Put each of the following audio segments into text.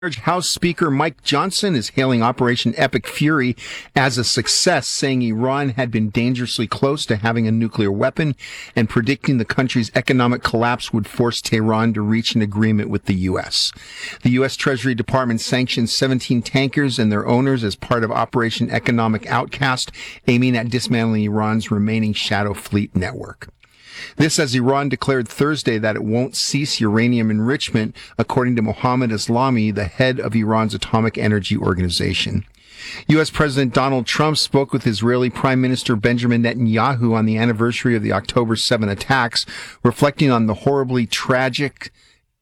House Speaker Mike Johnson is hailing Operation Epic Fury as a success, saying Iran had been dangerously close to having a nuclear weapon and predicting the country's economic collapse would force Tehran to reach an agreement with the U.S. The U.S. Treasury Department sanctioned 17 tankers and their owners as part of Operation Economic Outcast, aiming at dismantling Iran's remaining shadow fleet network. This as Iran declared Thursday that it won't cease uranium enrichment, according to Mohammad Eslami, the head of Iran's atomic energy organization. U.S. President Donald Trump spoke with Israeli Prime Minister Benjamin Netanyahu on the anniversary of the October 7 attacks, reflecting on the horribly tragic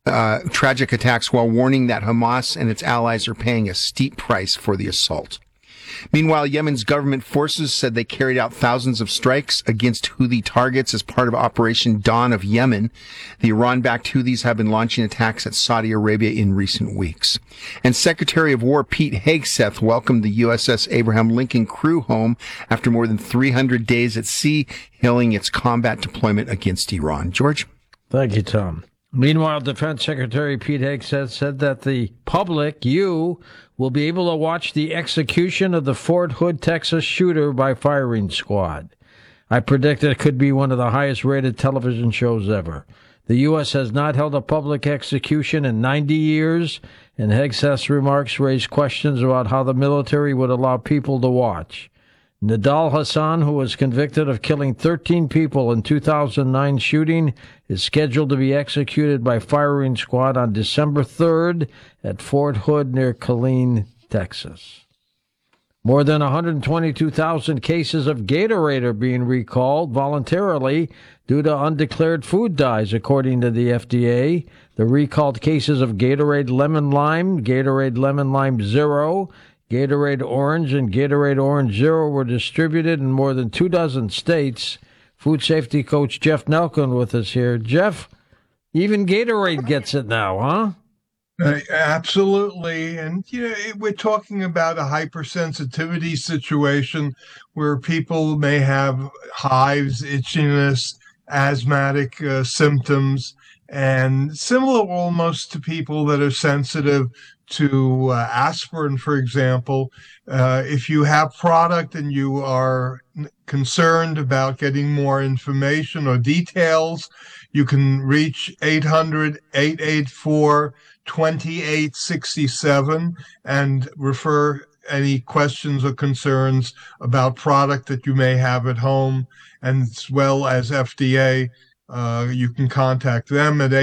attacks while warning that Hamas and its allies are paying a steep price for the assault. Meanwhile, Yemen's government forces said they carried out thousands of strikes against Houthi targets as part of Operation Dawn of Yemen. The Iran-backed Houthis have been launching attacks at Saudi Arabia in recent weeks. And Secretary of War Pete Hegseth welcomed the USS Abraham Lincoln crew home after more than 300 days at sea, hailing its combat deployment against Iran. George? Thank you, Tom. Meanwhile, Defense Secretary Pete Hegseth said that the public, you, will be able to watch the execution of the Fort Hood, Texas shooter by firing squad. I predict it could be one of the highest-rated television shows ever. The U.S. has not held a public execution in 90 years, and Hegseth's remarks raise questions about how the military would allow people to watch. Nidal Hassan, who was convicted of killing 13 people in 2009 shooting, is scheduled to be executed by firing squad on December 3rd at Fort Hood near Killeen, Texas. More than 122,000 cases of Gatorade are being recalled voluntarily due to undeclared food dyes, according to the FDA. The recalled cases of Gatorade Lemon Lime, Gatorade Lemon Lime Zero, Gatorade Orange, and Gatorade Orange Zero were distributed in more than 24 states. Food safety coach Jeff Nelkin with us here. Jeff, even Gatorade gets it now, huh? Absolutely. And, we're talking about a hypersensitivity situation where people may have hives, itchiness, asthmatic symptoms, and similar almost to people that are sensitive to aspirin, for example. If you have product and you are concerned about getting more information or details, you can reach 800-884-2867 and refer any questions or concerns about product that you may have at home, and as well as FDA. You can contact them at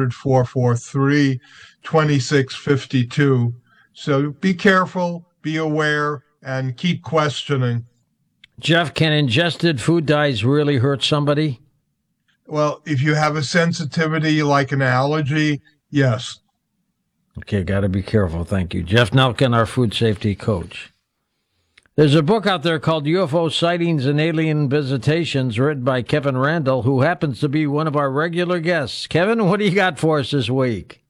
800-443-2652. So be careful, be aware, and keep questioning. Jeff, can ingested food dyes really hurt somebody? Well, if you have a sensitivity like an allergy, yes. Okay, got to be careful. Thank you. Jeff Nelkin, our food safety coach. There's a book out there called UFO Sightings and Alien Visitations, written by Kevin Randall, who happens to be one of our regular guests. Kevin, what do you got for us this week?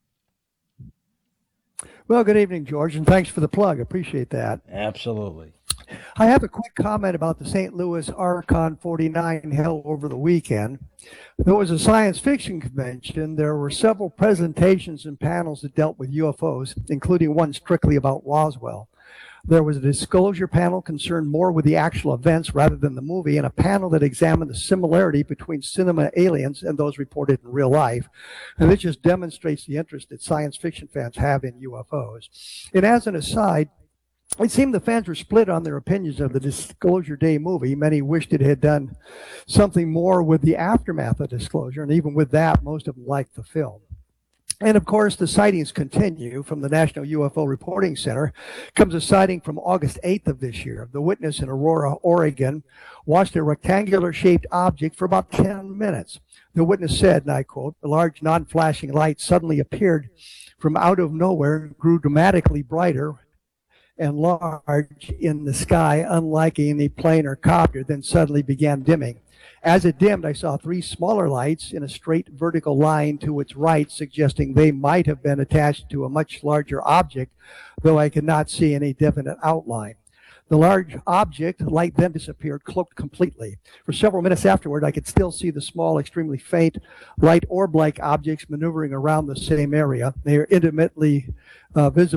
Well, good evening, George, and thanks for the plug. Appreciate that. Absolutely. I have a quick comment about the St. Louis Archon 49 held over the weekend. There was a science fiction convention. There were several presentations and panels that dealt with UFOs, including one strictly about Roswell. There was a disclosure panel concerned more with the actual events rather than the movie, and a panel that examined the similarity between cinema aliens and those reported in real life. And this just demonstrates the interest that science fiction fans have in UFOs. And as an aside, it seemed the fans were split on their opinions of the Disclosure Day movie. Many wished it had done something more with the aftermath of disclosure, and even with that, most of them liked the film. And of course, the sightings continue. From the National UFO Reporting Center comes a sighting from August 8th of this year. The witness in Aurora, Oregon, watched a rectangular-shaped object for about 10 minutes. The witness said, and I quote, "A large non-flashing light suddenly appeared from out of nowhere, grew dramatically brighter and large in the sky, unlike any plane or copter, then suddenly began dimming. As it dimmed, I saw three smaller lights in a straight vertical line to its right, suggesting they might have been attached to a much larger object, though I could not see any definite outline. The large object, light, then disappeared, cloaked completely. For several minutes afterward, I could still see the small, extremely faint, light orb-like objects maneuvering around the same area. They are intimately visible